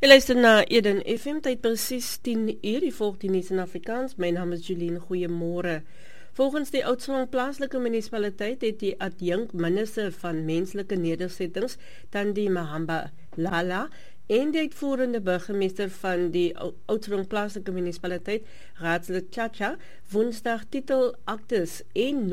Jy luister na Eden FM, tyd presies 10 uur, die volg die nuus in Afrikaans. My naam is Julien, goeiemôre. Volgens die Oudtshoorn plaaslike munisipaliteit het die adjunk minister van menslike nedersettings, Thandi Mahamba Lala, en die uitvoerende burgemeester van die Oudtshoorn plaaslike munisipaliteit, Raadslid Chacha, woensdag titelaktes en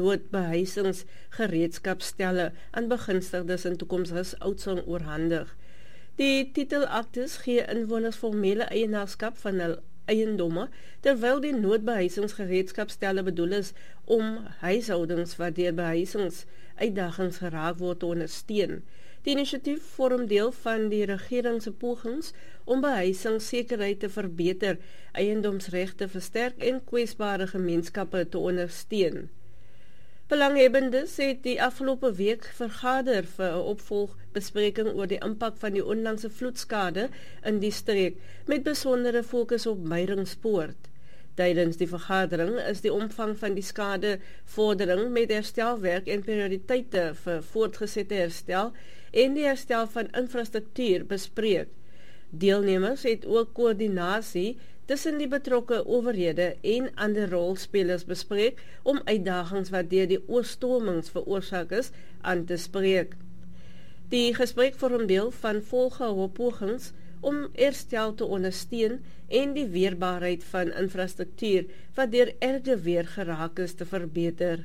noodbehuisingsgereedskapstelle aan begunstigdes in toekomstiges Oudtshoorn oorhandig. Die titelaktes gee inwoners formele eienaarskap van hul eiendomme, terwyl die noodbehuisingsgereedskapstelle bedoel is om huishoudings wat deur behuisingsuitdagings geraak word te ondersteun. Die inisiatief vorm deel van die regering se pogings om behuisingssekerheid te verbeter, eiendomsregte versterk en kwesbare gemeenskappe te ondersteun. Belanghebbendes het die afgelope week vergader vir 'n opvolgbespreking oor die impak van die onlangse vloedskade in die streek, met besondere fokus op Meiringspoort. Tydens die vergadering is die omvang van die skadevordering met herstelwerk en prioriteite vir voortgesette herstel en die herstel van infrastruktuur bespreek. Deelnemers het ook koördinasie tussen die betrokke owerhede en ander rolspelers bespreek om uitdagings wat deur die oorstormings veroorsaak is aan te spreek. Die gesprek vorm deel van volgehoue pogings om herstel te ondersteun en die weerbaarheid van infrastruktuur wat deur erge weer geraak is te verbeter.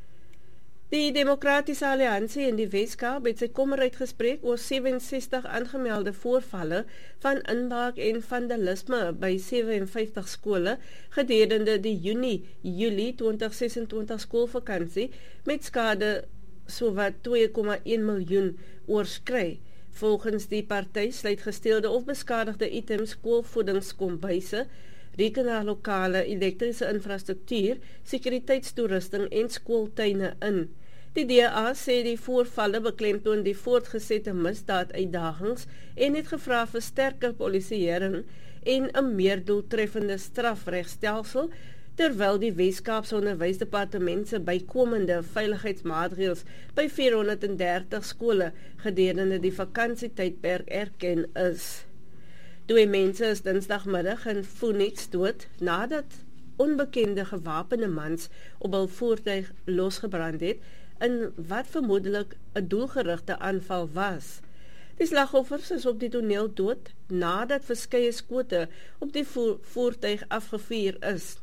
Die Demokratiese Alliansie in die Weskaap het sy kommer uitgespreek oor 67 aangemelde voorvalle van inbraak en vandalisme by 57 skole gedurende die Junie-Julie 2026 skoolvakansie met skade sowat 2,1 miljoen oorskry. Volgens die party sluit gesteelde of beskadigde items skoolvoedingskombuise, rekenaarlokale, elektriese infrastruktuur, sekuriteitstoerusting en skooltuine in. Die DA sê die voorvalle beklemtoon die voortgesette misdaaduitdagings en het gevra vir sterker polisieering en 'n meer doeltreffende strafregstelsel, terwyl die Weskaapse Onderwysdepartement se bykomende veiligheidsmaatreëls by 430 skole gedurende die vakansietydperk erken is. 2 mense is dinsdagmiddag in Phoenix dood nadat onbekende gewapende mans op hul voertuig losgebrand het in wat vermoedelik 'n doelgerigte aanval was. Die slagoffers is op die toneel dood nadat verskeie skote op die voertuig afgevuur is.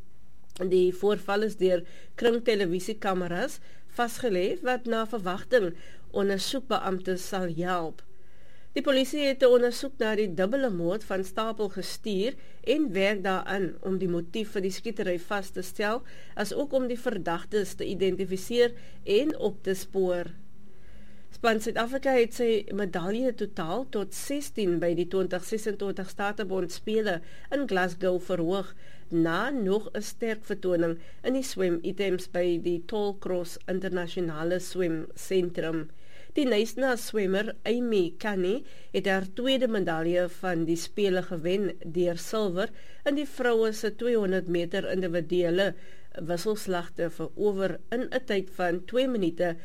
Die voorval is deur kringtelevisiekameras vasgelê wat na verwagting ondersoekbeamptes sal help. Die polisie het 'n ondersoek na die dubbele moord van Stapel gestuur en werk daaraan om die motief vir die skietery vas te stel, as ook om die verdagtes te identifiseer en op te spoor. Span Suid-Afrika het sy medalje totaal tot 16 by die 2026 Statebond spele in Glasgow verhoog, na nog 'n sterk vertoning in die swemitems by die Tollcross internasionale swemsentrum. Die Knysna swemmer Amy Canny het haar tweede medalje van die spele gewen deur silwer in die vroue se 200 meter individuele wisselslagte verower in 'n tyd van 2 minute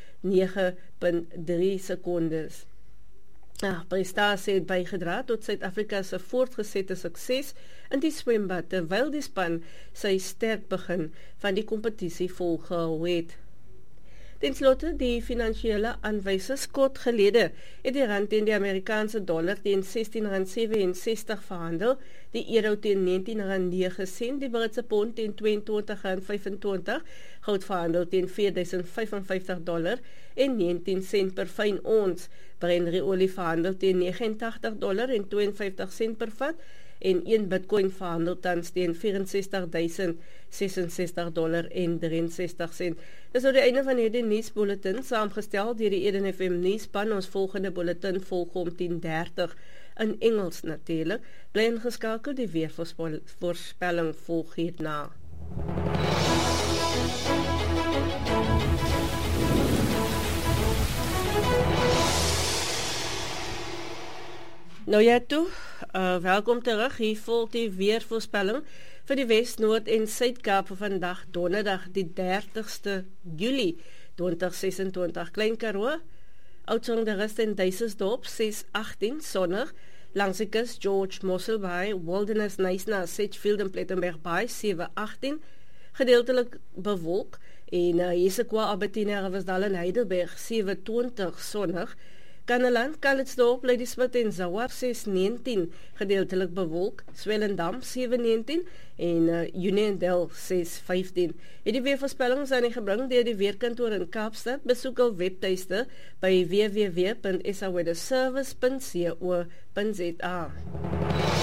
9.3 sekondes. Prestasie het bygedra tot Suid-Afrika se voortgesette sukses in die swembad, terwyl die span sy sterk begin van die kompetisie volgehou het. Ten slotte, die finansiële aanwysers kort gelede het die rand teen die Amerikaanse dollar teen R16.67 verhandel, die euro teen R19.09, die Britse pond teen R22.25, goud verhandel teen $4.055 en 19 sent per fyn ons, Brent olie verhandel teen $89.52 per vat, en 1 bitcoin verhandel tans teen $64.066 en 63 sent. Dis nou die einde van hierdie nuusbulletin, saamgestel deur die Eden FM nuusspan. Ons volgende bulletin volg om 10:30 in Engels natuurlik. Bly ingeskakel, die weervoorspelling volg hierna. Nou ja toe, welkom terug. Hier volg die weervoorspelling vir die Wes-, Noord- en Suid-Kaap vir vandag donderdag die 30ste Julie 2026. Klein Karoo, Oudtshoorn, de Rust en Duisensdorp 6-18 sonnig, Langs die kus George Mossel Bay, Wilderness Knysna, Sedgefield en Plettenberg Bay 7-18, gedeeltelik bewolk en Jesekwa, Albertina, Riversdal en Heidelberg 7-20 sonnig. Kannaland, Calitzdorp, Ladysmith en Zawar 6-19, gedeeltelik bewolk, Swellendam 7-19 en Uniondale 6-15. Die weervoorspellings aan die gebring deur die Weerkantoor in Kaapstad. Besoek hul webtuiste by www.saweatherservice.co.za.